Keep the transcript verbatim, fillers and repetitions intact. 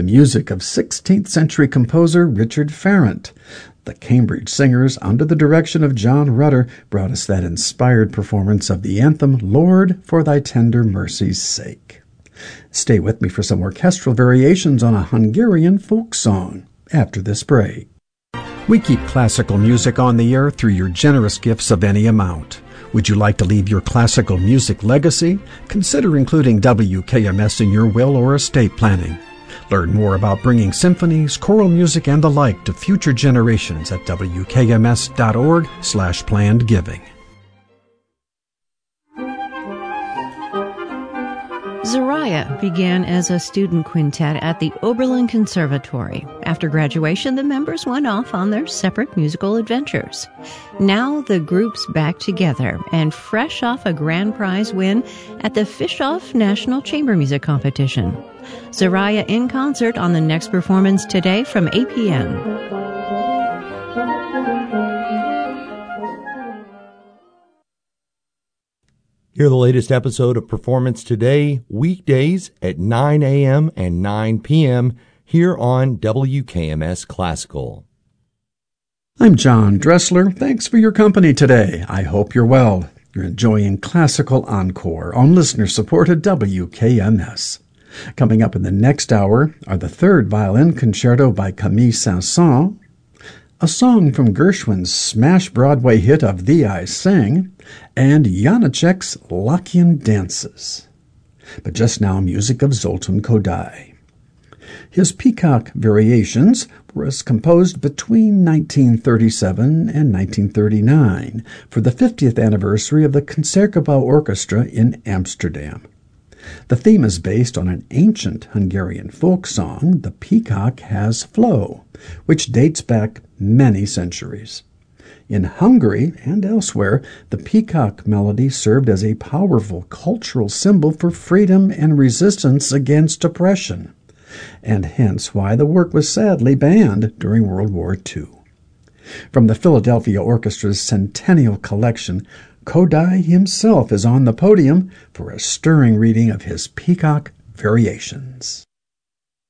the music of sixteenth century composer Richard Farrant. The Cambridge Singers, under the direction of John Rutter, brought us that inspired performance of the anthem, Lord, for Thy Tender Mercy's Sake. Stay with me for some orchestral variations on a Hungarian folk song after this break. We keep classical music on the air through your generous gifts of any amount. Would you like to leave your classical music legacy? Consider including W K M S in your will or estate planning. Learn more about bringing symphonies, choral music, and the like to future generations at W K M S dot org slash planned giving. Zoraya began as a student quintet at the Oberlin Conservatory. After graduation, the members went off on their separate musical adventures. Now the group's back together and fresh off a grand prize win at the Fischoff National Chamber Music Competition. Zoraya in concert on the next performance today from eight p.m. Hear the latest episode of Performance Today, weekdays at nine a.m. and nine p.m. here on W K M S Classical. I'm John Dressler. Thanks for your company today. I hope you're well. You're enjoying Classical Encore on listener-supported W K M S. Coming up in the next hour are the third violin concerto by Camille Saint-Saëns, a song from Gershwin's smash Broadway hit of Thee I Sing, and Janacek's Lachin Dances. But just now, music of Zoltan Kodály. His Peacock Variations was composed between nineteen thirty-seven and nineteen thirty-nine for the fiftieth anniversary of the Concertgebouw Orchestra in Amsterdam. The theme is based on an ancient Hungarian folk song, The Peacock Has Flow, which dates back many centuries. In Hungary and elsewhere, the peacock melody served as a powerful cultural symbol for freedom and resistance against oppression, and hence why the work was sadly banned during World War Two. From the Philadelphia Orchestra's Centennial Collection, Kodály himself is on the podium for a stirring reading of his Peacock Variations.